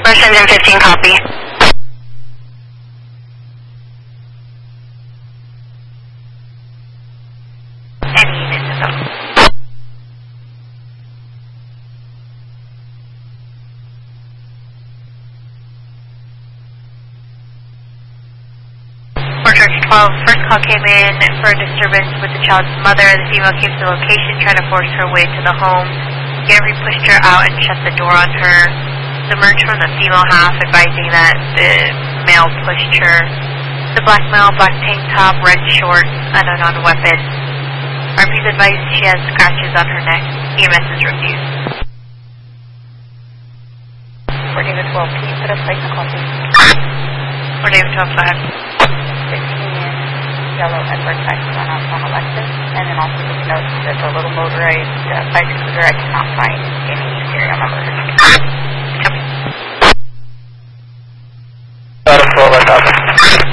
Rush engine 15, copy. Any units is up. Church 12, first call came in for a disturbance with the child's mother. The female came to the location, trying to force her way to the home. Gary pushed her out and shut the door on her. Emerged from the female half, advising that the male pushed her. The black male, black tank top, red shorts, and an unknown weapon. RP's advised she has scratches on her neck. EMS is refused. 4 David 12, can you put a plate in the call, please? 4 David 12, go ahead. 15 yellow Edward taxi run out on Alexis, and then also just note that the little motorized bike scooter, I cannot find any serial number.